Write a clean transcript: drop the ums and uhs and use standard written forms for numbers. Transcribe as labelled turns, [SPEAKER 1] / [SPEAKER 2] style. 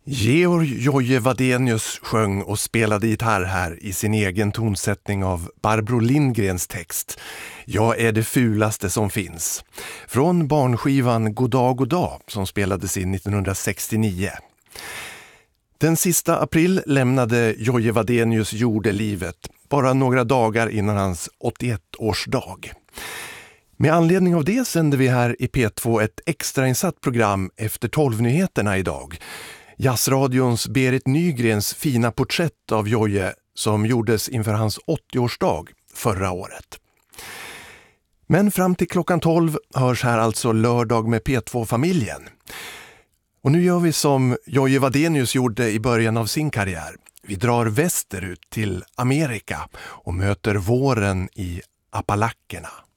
[SPEAKER 1] Georg Jojje Wadenius sjöng och spelade gitarr här i sin egen tonsättning av Barbro Lindgrens text Jag är det fulaste som finns från barnskivan Goddag Goddag som spelades in 1969. Den sista april lämnade Jojje Wadenius jordelivet bara några dagar innan hans 81-årsdag. Med anledning av det sänder vi här i P2 ett extrainsatt program efter 12-nyheterna idag. Jazzradions Berit Nygrens fina porträtt av Jojje som gjordes inför hans 80-årsdag förra året. Men fram till klockan 12 hörs här alltså Lördag med P2-familjen. Och nu gör vi som Jojje Wadenius gjorde i början av sin karriär. Vi drar västerut till Amerika och möter våren i Appalackerna.